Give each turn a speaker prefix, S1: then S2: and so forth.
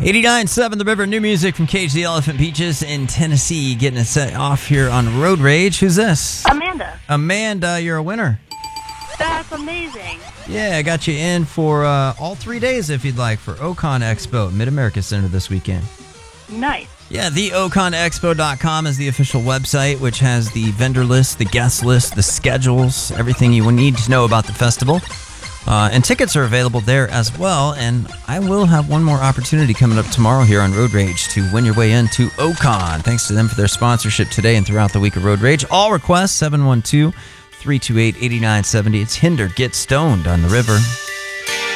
S1: 89.7 The River, new music from Cage the Elephant Peaches in Tennessee, getting it set off here on Road Rage. Who's this?
S2: Amanda.
S1: Amanda, you're a winner.
S2: That's amazing.
S1: Yeah, I got you in for all 3 days, if you'd like, for Ocon Expo at Mid-America Center this weekend.
S2: Nice.
S1: Yeah, theoconexpo.com is the official website, which has the vendor list, the guest list, the schedules, everything you need to know about the festival. And tickets are available there as well. And I will have one more opportunity coming up tomorrow here on Road Rage to win your way into Ocon. Thanks to them for their sponsorship today and throughout the week of Road Rage. All requests, 712-328-8970. It's Hinder Get Stoned on the River.